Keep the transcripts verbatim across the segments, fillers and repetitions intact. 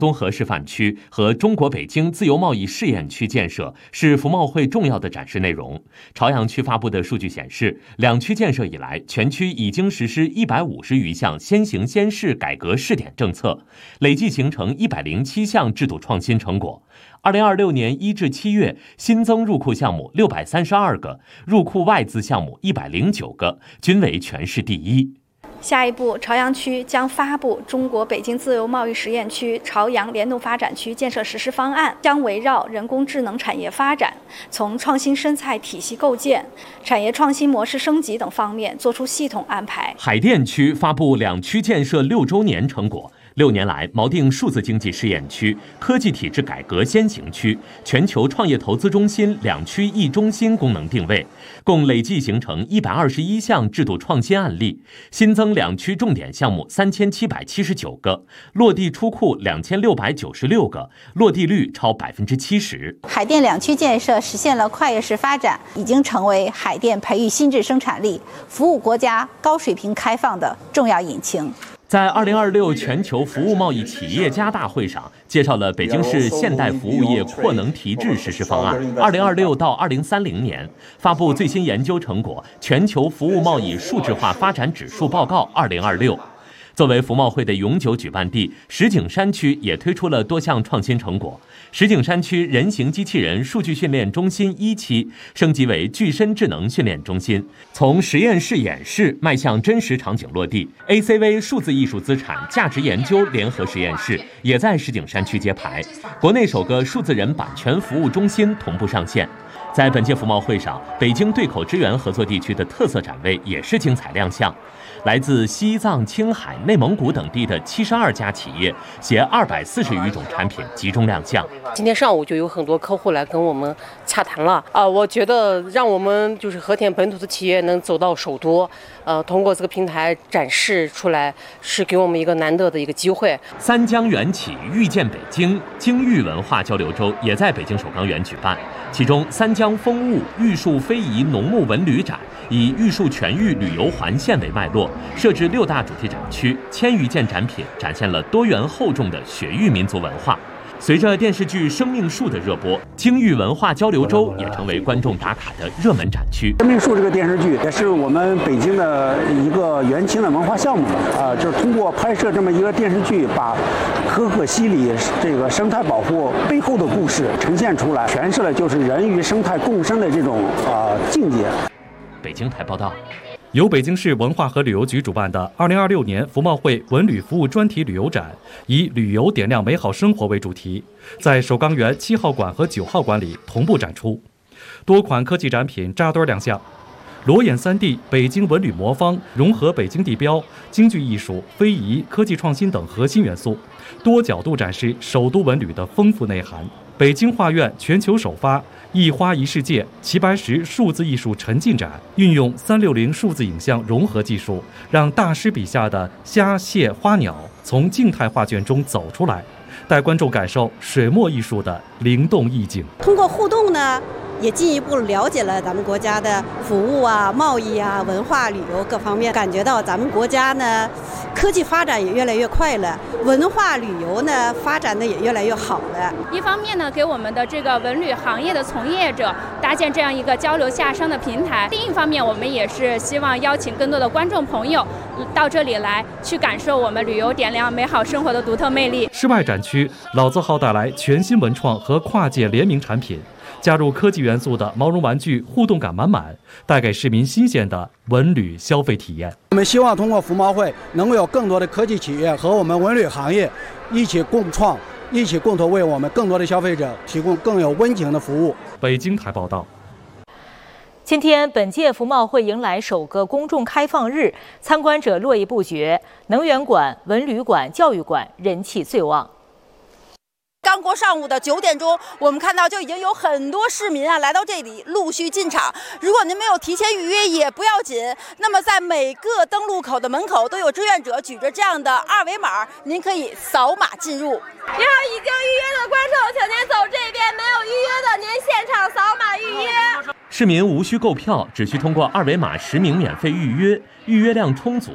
综合示范区和中国北京自由贸易试验区建设是服贸会重要的展示内容。朝阳区发布的数据显示，两区建设以来，全区已经实施一百五十余项先行先试改革试点政策，累计形成一百零七项制度创新成果。二零二六年一至七月，新增入库项目六百三十二个，入库外资项目一百零九个，均为全市第一。 下一步，朝阳区将发布中国北京自由贸易实验区朝阳联动发展区建设实施方案，将围绕人工智能产业发展、从创新生态体系构建、产业创新模式升级等方面作出系统安排。 海淀区发布两区建设六周年成果。六年来，锚定数字经济试验区、科技体制改革先行区、全球创业投资中心两区一中心功能定位，共累计形成一百二十一项制度创新案例，新增两区重点项目三千七百七十九个，落地出库两千六百九十六个，落地率超百分之七十。 海淀两区建设实现了跨越式发展，已经成为海淀培育新质生产力、服务国家高水平开放的重要引擎。 在二零二六全球服务贸易企业家大会上，介绍了北京市现代服务业扩能提质实施方案，二零二六到二零三零年发布最新研究成果《全球服务贸易数字化发展指数报告二零二六》。作为服贸会的永久举办地，石景山区也推出了多项创新成果。石景山区人形机器人数据训练中心一期升级为具身智能训练中心，从实验室演示迈向真实场景落地。A C V 数字艺术资产价值研究联合实验室也在石景山区揭牌，国内首个数字人版权服务中心同步上线。在本届服贸会上，北京对口支援合作地区的特色展位也是精彩亮相。来自西藏、青海、内蒙古等地的七十二家企业携二百四十余种产品集中亮相。 今天上午就有很多客户来跟我们洽谈了啊，我觉得让我们就是和田本土的企业能走到首都，呃，通过这个平台展示出来，是给我们一个难得的一个机会。 三江源起遇见北京京豫文化交流周也在北京首钢园举办，其中三江风物玉树非遗农牧文旅展以玉树全域旅游环线为脉络，设置六大主题展区，千余件展品展现了多元厚重的雪域民族文化。随着电视剧《生命树》的热播，京豫文化交流周也成为观众打卡的热门展区。 《生命树》这个电视剧也是我们北京的一个元青的文化项目啊，就是通过拍摄这么一个电视剧，把可可西里这个生态保护背后的故事呈现出来，诠释了就是人与生态共生的这种啊境界。 北京台报道。 由北京市文化和旅游局主办的二零二六年服贸会文旅服务专题旅游展，以旅游点亮美好生活为主题，在首钢园七号馆和九号馆里同步展出，多款科技展品扎堆亮相。裸眼 三 D 北京文旅魔方融合北京地标、京剧艺术、非遗、科技创新等核心元素，多角度展示首都文旅的丰富内涵。北京画院全球首发一花一世界齐白石数字艺术沉浸展，运用三六零数字影像融合技术，让大师笔下的虾蟹花鸟从静态画卷中走出来，带观众感受水墨艺术的灵动意境。 通过互动呢，也进一步了解了咱们国家的服务啊、贸易啊、文化旅游各方面，感觉到咱们国家呢科技发展也越来越快了，文化旅游呢发展的也越来越好了。 一方面呢，给我们的这个文旅行业的从业者搭建这样一个交流下商的平台；另一方面，我们也是希望邀请更多的观众朋友到这里来，去感受我们旅游点亮美好生活的独特魅力。 室外展区老字号带来全新文创和跨界联名产品，加入科技元素的毛绒玩具互动感满满，带给市民新鲜的文旅消费体验。 我们希望通过服贸会能够有更多的科技企业和我们文旅行业一起共创，一起共同为我们更多的消费者提供更有温情的服务。 北京台报道。 今天，本届服贸会迎来首个公众开放日，参观者络绎不绝，能源馆、文旅馆、教育馆人气最旺。 刚过上午的九点钟，我们看到就已经有很多市民啊来到这里陆续进场。如果您没有提前预约也不要紧，那么在每个登录口的门口都有志愿者举着这样的二维码，您可以扫码进入。 你好，已经预约的观众，请您走这边；没有预约的，您现场扫码预约。 市民无需购票，只需通过二维码实名免费预约，预约量充足。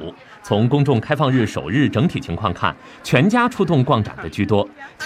从公众开放日首日整体情况看，全家出动逛展的居多。